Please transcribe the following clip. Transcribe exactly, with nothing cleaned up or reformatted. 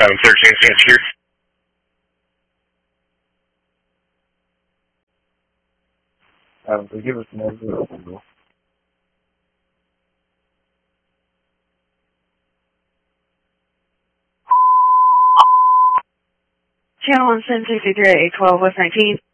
seven thirteen, San Secure. Um, so give us an exit. Channel one seven six three eight twelve West nineteen.